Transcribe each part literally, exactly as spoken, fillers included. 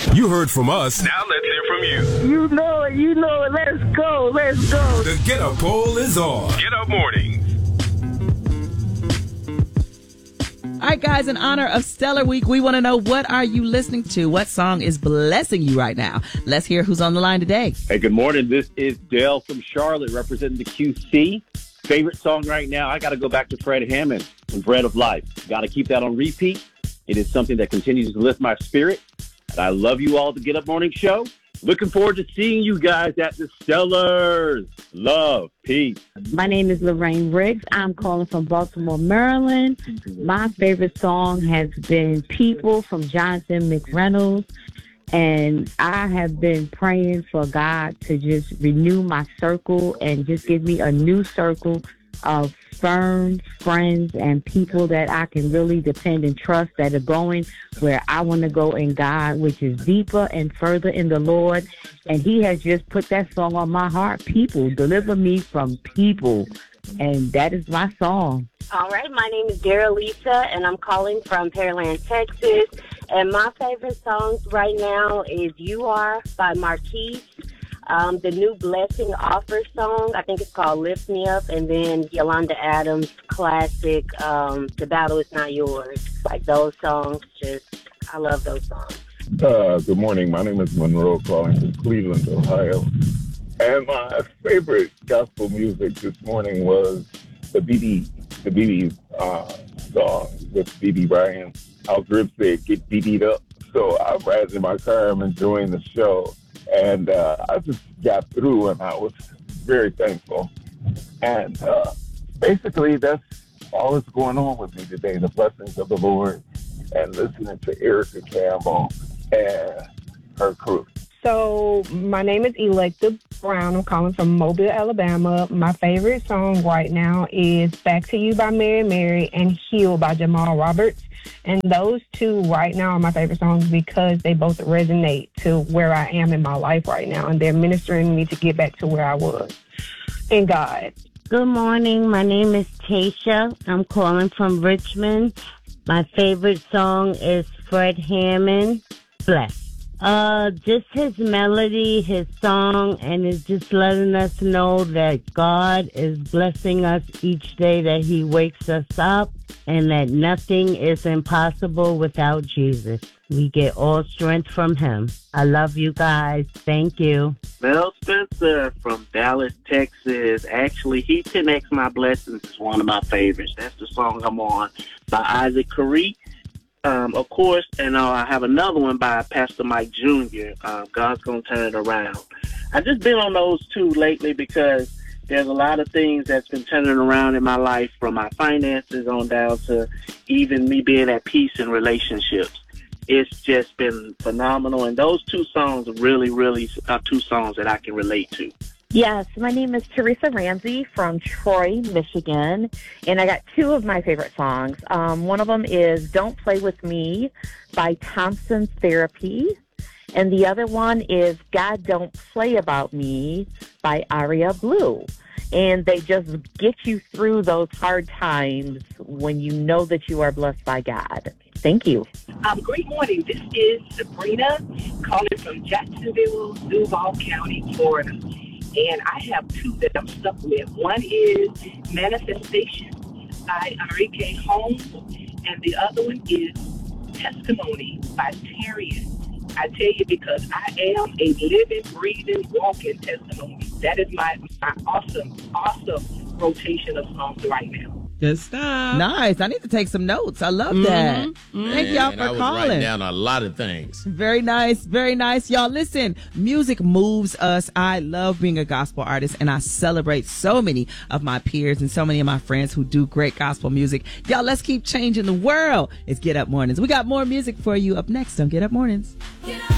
You heard from us. Now let's hear from you. You know it. You know it. Let's go. Let's go. The Get Up poll is on. Get Up Mornings. All right, guys, in honor of Stellar Week, we want to know, what are you listening to? What song is blessing you right now? Let's hear who's on the line today. Hey, good morning. This is Dale from Charlotte representing the Q C. Favorite song right now, I got to go back to Fred Hammond and Bread of Life. Got to keep that on repeat. It is something that continues to lift my spirit. And I love you all at the Get Up Morning Show. Looking forward to seeing you guys at the Stellars. Love. Peace. My name is Lorraine Riggs. I'm calling from Baltimore, Maryland. My favorite song has been People from Jonathan McReynolds. And I have been praying for God to just renew my circle and just give me a new circle of firm friends and people that I can really depend and trust, that are going where I want to go in God, which is deeper and further in the Lord. And he has just put that song on my heart. People, deliver me from people. And that is my song. All right, my name is Dara Lisa, and I'm calling from Pearland, Texas. And my favorite songs right now is You Are by Marquise. Um, the new Blessing Offer song, I think it's called Lift Me Up, and then Yolanda Adams' classic, um, The Battle Is Not Yours. Like those songs, just, I love those songs. Uh, good morning. My name is Monroe, calling from Cleveland, Ohio. And my favorite gospel music this morning was the B B, the B B uh, song with B B Ryan. How Grip said, get B B'd up. So I'm riding in my car, I'm enjoying the show. And uh, I just got through, and I was very thankful. And uh, basically, that's all that's going on with me today, the blessings of the Lord, and listening to Erica Campbell and her crew. So my name is Electa Brown. I'm calling from Mobile, Alabama. My favorite song right now is Back to You by Mary Mary and Heal by Jamal Roberts. And those two right now are my favorite songs because they both resonate to where I am in my life right now. And they're ministering me to get back to where I was in God. Good morning. My name is Tasha. I'm calling from Richmond. My favorite song is Fred Hammond, Bless. Uh, just his melody, his song, and it's just letting us know that God is blessing us each day that he wakes us up, and that nothing is impossible without Jesus. We get all strength from him. I love you guys. Thank you. Mel Spencer from Dallas, Texas. Actually, He Connects My Blessings is one of my favorites. That's the song I'm on by Isaac Curry. Um, of course, and uh, I have another one by Pastor Mike Junior Uh, God's Gonna Turn It Around. I've just been on those two lately because there's a lot of things that's been turning around in my life, from my finances on down to even me being at peace in relationships. It's just been phenomenal, and those two songs really, really are two songs that I can relate to. Yes, my name is Teresa Ramsey from Troy, Michigan, and I got two of my favorite songs. Um, one of them is Don't Play With Me by Thompson's Therapy, and the other one is God Don't Play About Me by Aria Blue. And they just get you through those hard times when you know that you are blessed by God. Thank you. Um, great morning. This is Sabrina calling from Jacksonville, Duval County, Florida. And I have two that I'm stuck with. One is Manifestation by Enrique Holmes, and the other one is Testimony by Tyrion. I tell you, because I am a living, breathing, walking testimony. That is my, my awesome, awesome rotation of songs right now. Good stuff. Nice. I need to take some notes. I love Mm-hmm. that. Man, Thank y'all for I was calling. writing down a lot of things. Very nice. Very nice. Y'all, listen, music moves us. I love being a gospel artist, and I celebrate so many of my peers and so many of my friends who do great gospel music. Y'all, let's keep changing the world. It's Get Up Mornings. We got more music for you up next on Get Up Mornings. Get up.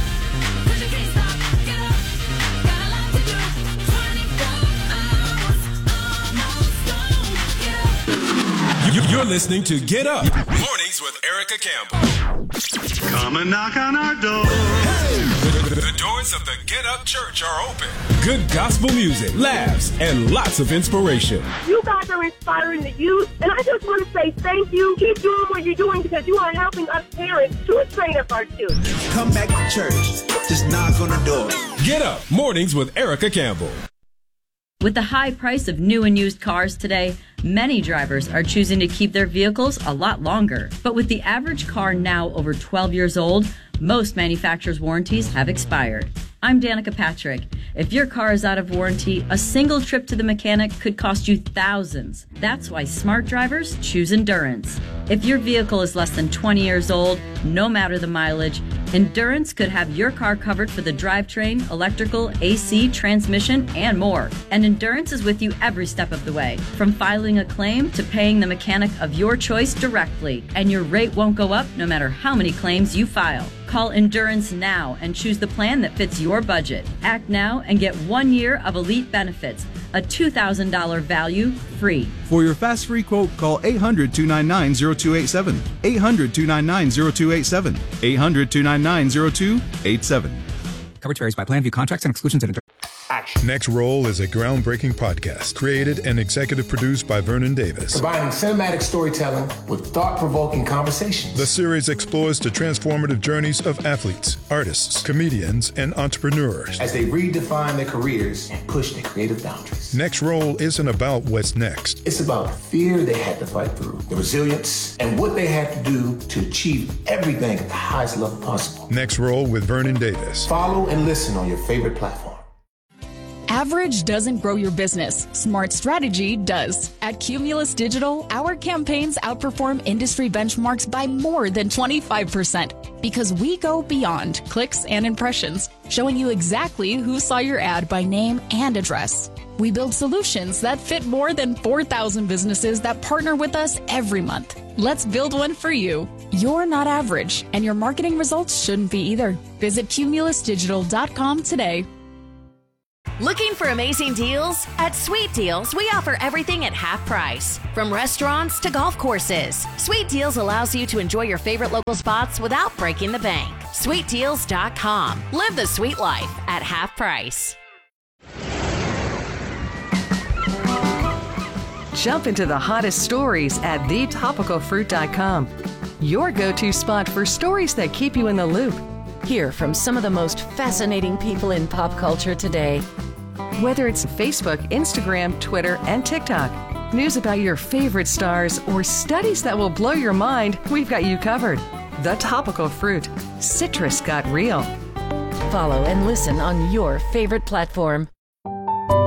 You're listening to Get Up Mornings with Erica Campbell. Come and knock on our door. The, the doors of the Get Up Church are open. Good gospel music, laughs, and lots of inspiration. You guys are inspiring the youth, and I just want to say thank you. Keep doing what you're doing because you are helping us parents to train up our children. Come back to church. Just knock on the door. Get Up Mornings with Erica Campbell. With the high price of new and used cars today, many drivers are choosing to keep their vehicles a lot longer. But with the average car now over twelve years old, most manufacturers' warranties have expired. I'm Danica Patrick. If your car is out of warranty, a single trip to the mechanic could cost you thousands. That's why smart drivers choose Endurance. If your vehicle is less than twenty years old, no matter the mileage, Endurance could have your car covered for the drivetrain, electrical, A C, transmission, and more. And Endurance is with you every step of the way, from filing a claim to paying the mechanic of your choice directly. And your rate won't go up no matter how many claims you file. Call Endurance now and choose the plan that fits your budget. Act now and get one year of elite benefits, a two thousand dollars value free. For your fast free quote, call eight hundred, two nine nine, zero two eight seven, eight hundred, two nine nine, zero two eight seven, eight hundred, two nine nine, zero two eight seven. Coverage varies by plan, view contracts and exclusions and Next Roll is a groundbreaking podcast created and executive produced by Vernon Davis. Combining cinematic storytelling with thought-provoking conversations. The series explores the transformative journeys of athletes, artists, comedians, and entrepreneurs as they redefine their careers and push their creative boundaries. Next Roll isn't about what's next. It's about the fear they had to fight through, the resilience, and what they had to do to achieve everything at the highest level possible. Next Roll with Vernon Davis. Follow and listen on your favorite platform. Average doesn't grow your business. Smart strategy does. At Cumulus Digital, our campaigns outperform industry benchmarks by more than twenty-five percent because we go beyond clicks and impressions, showing you exactly who saw your ad by name and address. We build solutions that fit more than four thousand businesses that partner with us every month. Let's build one for you. You're not average, and your marketing results shouldn't be either. Visit cumulus digital dot com today. Looking for amazing deals? At Sweet Deals, we offer everything at half price. From restaurants to golf courses, Sweet Deals allows you to enjoy your favorite local spots without breaking the bank. sweet deals dot com. Live the sweet life at half price. Jump into the hottest stories at the topical fruit dot com. Your go-to spot for stories that keep you in the loop. Hear from some of the most fascinating people in pop culture today. Whether it's Facebook, Instagram, Twitter, and TikTok, news about your favorite stars, or studies that will blow your mind, we've got you covered. The Topical Fruit. Citrus got real. Follow and listen on your favorite platform.